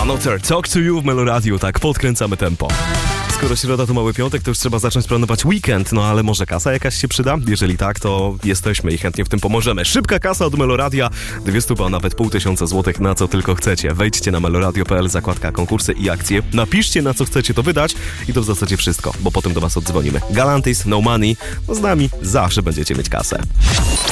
Another Talk to You w Meloradiu, tak podkręcamy tempo. Skoro środa to mały piątek, to już trzeba zacząć planować weekend, no ale może kasa jakaś się przyda? Jeżeli tak, to jesteśmy i chętnie w tym pomożemy. Szybka kasa od Meloradia, 200, a nawet 500 złotych, na co tylko chcecie. Wejdźcie na meloradio.pl, zakładka konkursy i akcje, napiszcie na co chcecie to wydać i to w zasadzie wszystko, bo potem do was oddzwonimy. Galantis, No Money, no z nami zawsze będziecie mieć kasę.